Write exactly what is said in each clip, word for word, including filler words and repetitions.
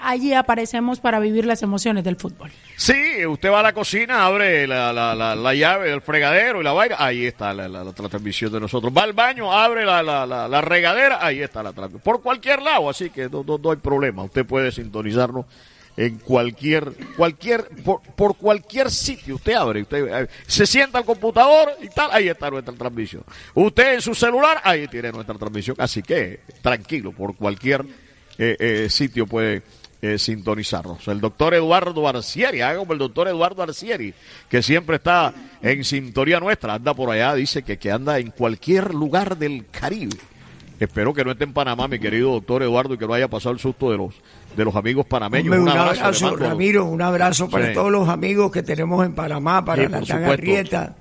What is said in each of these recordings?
allí aparecemos para vivir las emociones del fútbol. Sí, usted va a la cocina, abre la, la, la, la llave del fregadero y la vaina, ahí está la, la, la, la transmisión de nosotros. Va al baño, abre la, la, la, la regadera, ahí está la transmisión. Por cualquier lado, así que no, no, no hay problema. Usted puede sintonizarnos en cualquier, cualquier, por, por cualquier sitio. Usted abre, usted se sienta al computador y tal, ahí está nuestra transmisión. Usted en su celular, ahí tiene nuestra transmisión. Así que tranquilo, por cualquier eh, eh, sitio puede eh, sintonizarnos. El doctor Eduardo Arcieri, haga como el doctor Eduardo Arcieri, que siempre está en sintonía nuestra, anda por allá, dice que, que anda en cualquier lugar del Caribe. Espero que no esté en Panamá, mi querido doctor Eduardo, y que no haya pasado el susto de los de los amigos panameños. Hombre, un abrazo, un abrazo Ramiro, un abrazo para sí. todos los amigos que tenemos en Panamá, para sí, Natán Arrieta.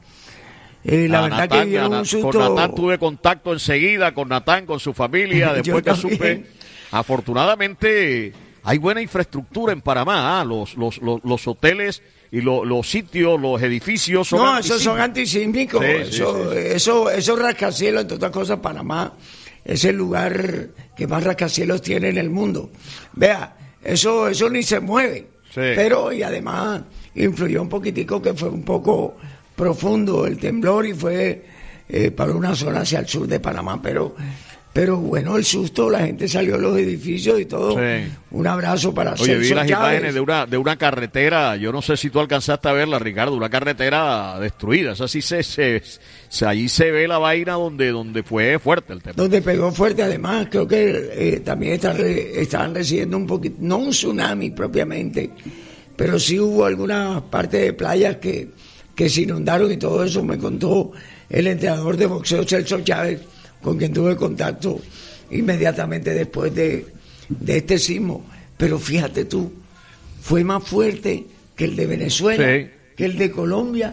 Eh, la a verdad Natán, que dieron un susto. Con Natán tuve contacto enseguida, con Natán, con su familia, después que supe. Afortunadamente hay buena infraestructura en Panamá, ¿ah? los, los, los, los hoteles y lo, los sitios, los edificios son No, esos son antisísmicos, sí, eso, sí, sí. eso, eso rascacielos, entre otras cosas, Panamá es el lugar que más rascacielos tiene en el mundo. Vea, eso, eso ni se mueve, sí. pero y además influyó un poquitico que fue un poco profundo el temblor y fue eh, para una zona hacia el sur de Panamá, pero pero bueno, el susto, la gente salió a los edificios y todo. Sí. Un abrazo para Celso Oye, vi las Chávez. imágenes de una, de una carretera, yo no sé si tú alcanzaste a verla, Ricardo, una carretera destruida. Esa sí se, se, se allí se ve la vaina donde, donde fue fuerte el tema. Donde pegó fuerte, además, creo que eh, también están, re, estaban recibiendo un poquito, no un tsunami propiamente, pero sí hubo algunas partes de playas que, que se inundaron y todo eso. Me contó el entrenador de boxeo Celso Chávez, con quien tuve contacto inmediatamente después de, de este sismo. Pero fíjate tú, fue más fuerte que el de Venezuela, sí. que el de Colombia,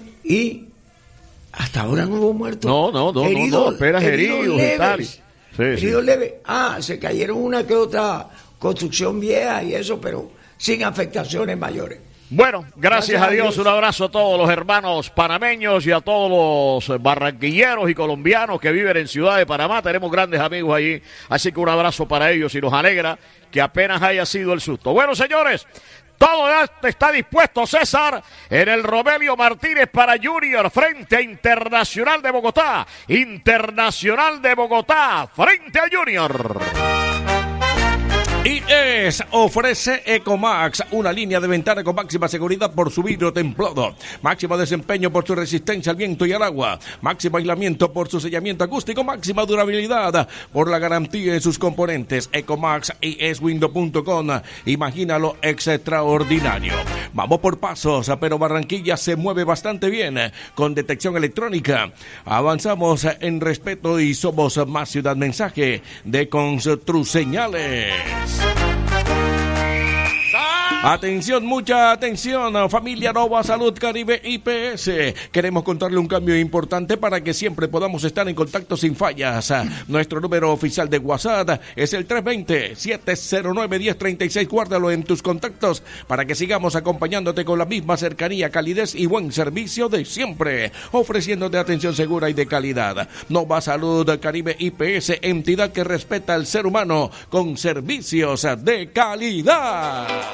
y hasta ahora no hubo muertos. No, no, no, heridos, no, no, esperas heridos, heridos leves, y tal. Sí, heridos sí. leves. Ah, se cayeron una que otra construcción vieja y eso, pero sin afectaciones mayores. Bueno, gracias, gracias a Dios, un abrazo a todos los hermanos panameños y a todos los barranquilleros y colombianos que viven en Ciudad de Panamá. Tenemos grandes amigos allí, así que un abrazo para ellos y nos alegra que apenas haya sido el susto. Bueno, señores, todo está dispuesto, César, en el Romelio Martínez para Junior frente a Internacional de Bogotá. Internacional de Bogotá frente a Junior. I E S ofrece Ecomax, una línea de ventana con máxima seguridad por su vidrio templado, máximo desempeño por su resistencia al viento y al agua, máximo aislamiento por su sellamiento acústico, máxima durabilidad por la garantía de sus componentes. Ecomax I E S window punto com, imagínalo extraordinario. Vamos por pasos, pero Barranquilla se mueve bastante bien con detección electrónica. Avanzamos en respeto y somos más ciudad mensaje de Construseñales. Atención, mucha atención, familia Nova Salud Caribe I P S. Queremos contarle un cambio importante para que siempre podamos estar en contacto sin fallas. Nuestro número oficial de WhatsApp es el tres dos cero, siete cero nueve, uno cero tres seis. Guárdalo en tus contactos para que sigamos acompañándote con la misma cercanía, calidez y buen servicio de siempre, ofreciéndote atención segura y de calidad. Nova Salud Caribe I P S, entidad que respeta al ser humano con servicios de calidad.